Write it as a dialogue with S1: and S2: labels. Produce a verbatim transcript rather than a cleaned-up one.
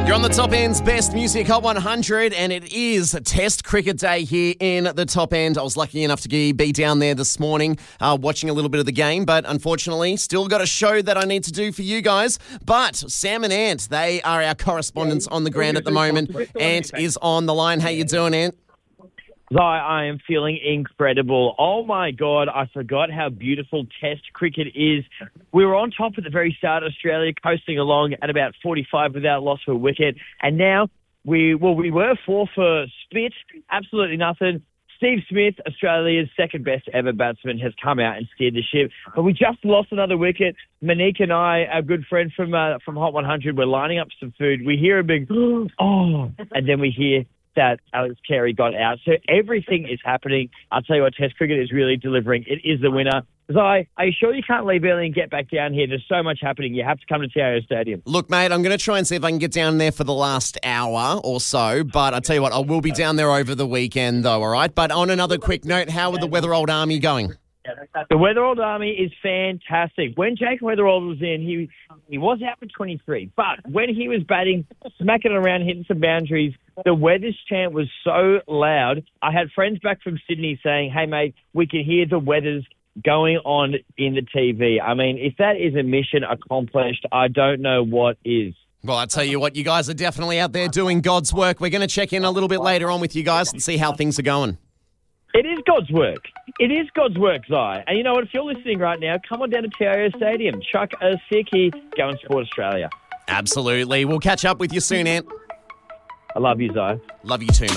S1: You're on the Top End's Best Music Hot one hundred, and it is Test Cricket Day here in the Top End. I was lucky enough to be down there this morning uh, watching a little bit of the game, but unfortunately still got a show that I need to do for you guys. But Sam and Ant, they are our correspondents on the ground at the moment. Ant is on the line. How you doing, Ant?
S2: Zai, I am feeling incredible. Oh, my God, I forgot how beautiful Test cricket is. We were on top at the very start of Australia, coasting along at about forty-five without loss of a wicket. And now, we well, we were four for spit, absolutely nothing. Steve Smith, Australia's second best ever batsman, has come out and steered the ship. But we just lost another wicket. Monique and I, our good friend from uh, from Hot one hundred, we're lining up some food. We hear a big, oh, and then we hear that Alex Carey got out. So everything is happening. I'll tell you what, Test cricket is really delivering. It is the winner. Zai, are you sure you can't leave early and get back down here? There's so much happening. You have to come to T I O Stadium.
S1: Look, mate, I'm going to try and see if I can get down there for the last hour or so. But I tell you what, I will be down there over the weekend, though, all right? But on another quick note, how are the Weather Old Army going?
S2: The Weatherald Army is fantastic. When Jake Weatherald was in, he he was out for twenty-three. But when he was batting, smacking around, hitting some boundaries, the Weathers chant was so loud. I had friends back from Sydney saying, hey, mate, we can hear the Weathers going on in the T V. I mean, if that is a mission accomplished, I don't know what is.
S1: Well, I tell you what, you guys are definitely out there doing God's work. We're going to check in a little bit later on with you guys and see how things are going.
S2: It is God's work. It is God's work, Zai. And you know what? If you're listening right now, come on down to T I O Stadium. Chuck a sickie. Go and support Australia.
S1: Absolutely. We'll catch up with you soon, Ant.
S2: I love you, Zai.
S1: Love you too, mate.